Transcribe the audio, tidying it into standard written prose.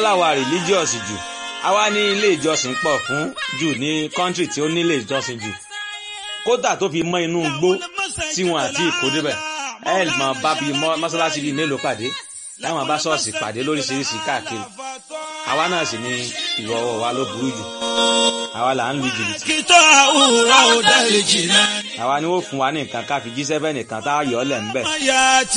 làwa religious jù àwa ní ilé ìjọsìn pọ̀ fún jù ní country tí ó ní ilé ìjọsìn jù kódà tó fi mọ́ inú igbó tí wọn àti ìkó débẹ̀ ẹ mọ̀ bá bíi mọ́sálásí bíi mélòó pàdé láwọn bá ṣọ́ọ̀ṣì pàdé lóríṣiríṣi káàkiri àwa náà sì ní ìwà ọwọ́ wa ló burú jù àwa là ń lu jìbìtì àwa ni ó fún wa ní nǹkan ká fi jíṣẹ́ fẹ́ nìkan tá a yọ ọ́ lẹ̀ ń bẹ̀